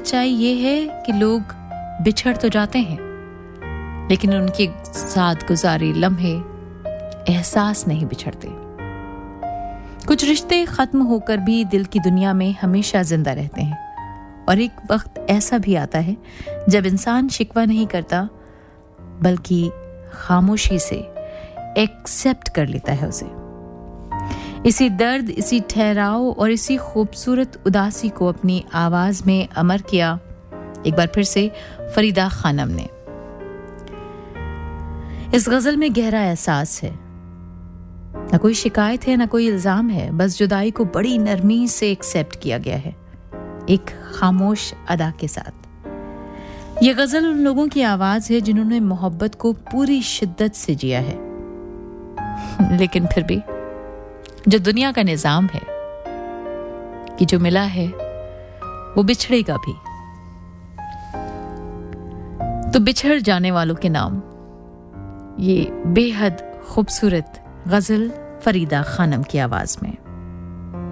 सच्चाई ये है कि लोग बिछड़ तो जाते हैं, लेकिन उनके साथ गुजारे लम्हे एहसास नहीं बिछड़ते। कुछ रिश्ते खत्म होकर भी दिल की दुनिया में हमेशा जिंदा रहते हैं, और एक वक्त ऐसा भी आता है जब इंसान शिकवा नहीं करता, बल्कि खामोशी से एक्सेप्ट कर लेता है उसे। इसी दर्द, इसी ठहराव और इसी खूबसूरत उदासी को अपनी आवाज में अमर किया एक बार फिर से फरीदा खानम ने। इस गजल में गहरा एहसास है, ना कोई शिकायत है, ना कोई इल्जाम है, बस जुदाई को बड़ी नरमी से एक्सेप्ट किया गया है, एक खामोश अदा के साथ। यह गजल उन लोगों की आवाज है जिन्होंने मोहब्बत को पूरी शिद्दत से जिया है, लेकिन फिर भी जो दुनिया का निजाम है कि जो मिला है वो बिछड़ेगा भी। तो बिछड़ जाने वालों के नाम, ये बेहद खूबसूरत गजल फरीदा खानम की आवाज में।